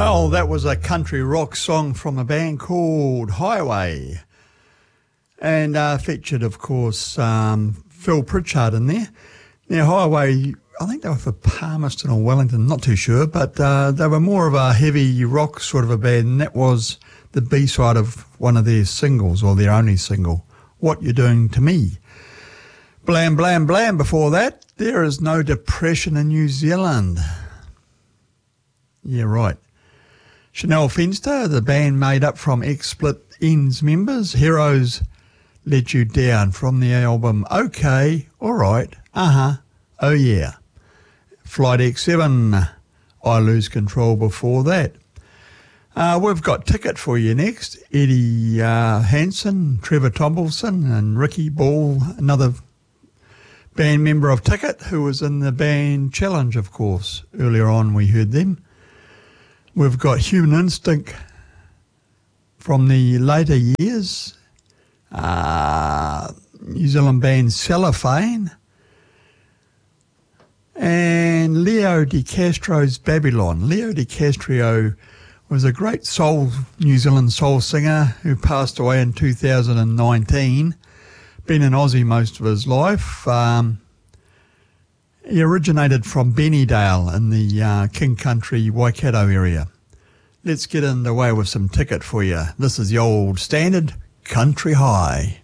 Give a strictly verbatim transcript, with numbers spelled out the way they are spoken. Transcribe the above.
Well, that was a country rock song from a band called Highway, and uh, featured, of course, um, Phil Pritchard in there. Now, Highway, I think they were for Palmerston or Wellington, not too sure, but uh, they were more of a heavy rock sort of a band, and that was the B-side of one of their singles, or their only single, What You're Doing to Me. Blam, blam, blam. Before that, There Is No Depression in New Zealand. Yeah, right. Chanel Fenster, the band made up from ex-Split Enz members. Heroes Let You Down from the album OK, Alright, Uh-huh, Oh Yeah. Flight X seven, I Lose Control before that. Uh, we've got Ticket for you next. Eddie uh, Hansen, Trevor Tomlinson and Ricky Ball, another band member of Ticket, who was in the band Challenge, of course. Earlier on we heard them. We've got Human Instinct from the later years. Uh, New Zealand band Cellophane. And Leo Di Castro's Babylon. Leo Di Castro was a great soul, New Zealand soul singer who passed away in two thousand nineteen. Been in Aussie most of his life. Um, he originated from Bennydale in the uh, King Country, Waikato area. Let's get underway with some Ticket for you. This is the old standard Country High.